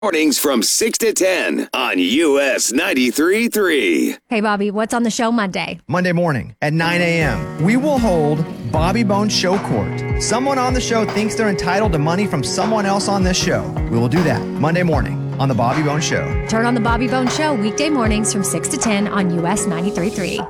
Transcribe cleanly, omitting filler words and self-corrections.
Mornings from 6 to 10 on US 93.3. Hey, Bobby, what's on the show Monday? Monday morning at 9 a.m., we will hold Bobby Bones Show Court. Someone on the show thinks they're entitled to money from someone else on this show. We will do that Monday morning on The Bobby Bones Show. Turn on The Bobby Bones Show weekday mornings from 6 to 10 on US 93.3.